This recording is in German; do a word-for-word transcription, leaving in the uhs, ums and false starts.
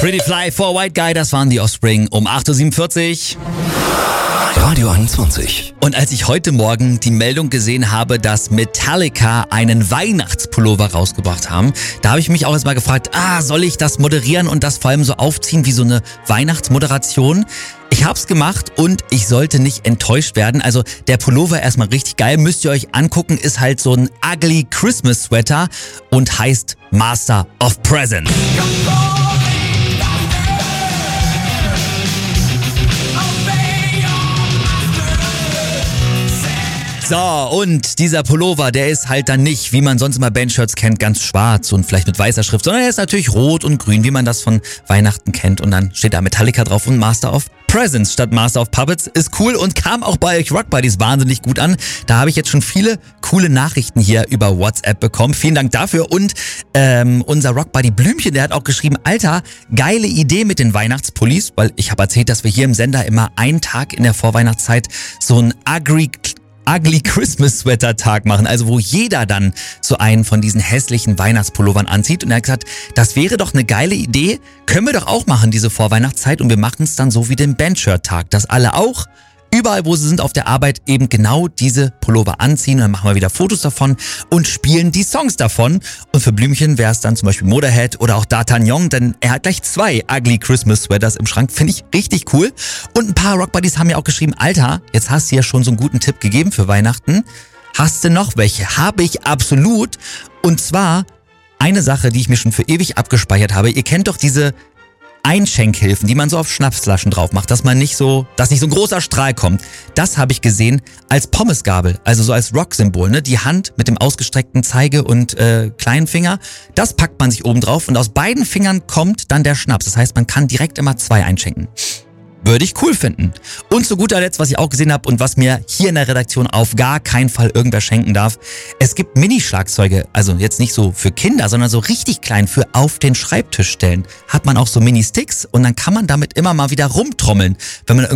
Pretty Fly for White Guy, das waren die Offspring um acht Uhr siebenundvierzig. Radio einundzwanzig. Und als ich heute Morgen die Meldung gesehen habe, dass Metallica einen Weihnachtspullover rausgebracht haben, da habe ich mich auch erstmal gefragt, ah, soll ich das moderieren und das vor allem so aufziehen wie so eine Weihnachtsmoderation? Ich hab's gemacht und ich sollte nicht enttäuscht werden. Also der Pullover erstmal richtig geil, müsst ihr euch angucken, ist halt so ein ugly Christmas Sweater und heißt Master of Presents. So, und dieser Pullover, der ist halt dann nicht, wie man sonst immer Bandshirts kennt, ganz schwarz und vielleicht mit weißer Schrift, sondern er ist natürlich rot und grün, wie man das von Weihnachten kennt. Und dann steht da Metallica drauf und Master of Presents statt Master of Puppets. Ist cool und kam auch bei euch Rock Buddies wahnsinnig gut an. Da habe ich jetzt schon viele coole Nachrichten hier über WhatsApp bekommen. Vielen Dank dafür. Und ähm, unser Rock Buddy Blümchen, der hat auch geschrieben, Alter, geile Idee mit den Weihnachtspullis, weil ich habe erzählt, dass wir hier im Sender immer einen Tag in der Vorweihnachtszeit so ein Agri Ugly Christmas Sweater Tag machen, also wo jeder dann so einen von diesen hässlichen Weihnachtspullovern anzieht. Und er hat gesagt, das wäre doch eine geile Idee, können wir doch auch machen diese Vorweihnachtszeit und wir machen es dann so wie den Bandshirt Tag, dass alle auch überall, wo sie sind auf der Arbeit, eben genau diese Pullover anziehen. Und dann machen wir wieder Fotos davon und spielen die Songs davon. Und für Blümchen wäre es dann zum Beispiel Motorhead oder auch D'Artagnan, denn er hat gleich zwei Ugly Christmas Sweaters im Schrank. Finde ich richtig cool. Und ein paar Rock Buddies haben mir auch geschrieben, Alter, jetzt hast du ja schon so einen guten Tipp gegeben für Weihnachten. Hast du noch welche? Habe ich absolut. Und zwar eine Sache, die ich mir schon für ewig abgespeichert habe. Ihr kennt doch diese Einschenkhilfen, die man so auf Schnapsflaschen drauf macht, dass man nicht so, dass nicht so ein großer Strahl kommt. Das habe ich gesehen als Pommesgabel, also so als Rocksymbol, ne? Die Hand mit dem ausgestreckten Zeige- und äh, kleinen Finger, das packt man sich oben drauf und aus beiden Fingern kommt dann der Schnaps. Das heißt, man kann direkt immer zwei einschenken. Würde ich cool finden. Und zu guter Letzt, was ich auch gesehen habe und was mir hier in der Redaktion auf gar keinen Fall irgendwer schenken darf, es gibt Mini-Schlagzeuge, also jetzt nicht so für Kinder, sondern so richtig klein für auf den Schreibtisch stellen. Hat man auch so Mini-Sticks und dann kann man damit immer mal wieder rumtrommeln, wenn man